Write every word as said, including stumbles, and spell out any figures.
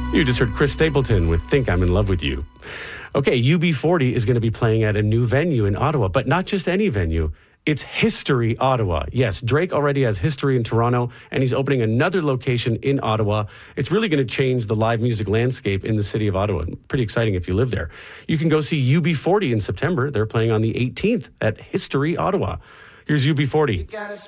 You just heard Chris Stapleton with Think I'm in Love with You. Okay, U B forty is going to be playing at a new venue in Ottawa, but not just any venue. It's History Ottawa. Yes, Drake already has History in Toronto, and he's opening another location in Ottawa. It's really going to change the live music landscape in the city of Ottawa. Pretty exciting if you live there. You can go see U B forty in September. They're playing on the eighteenth at History Ottawa. Here's U B forty.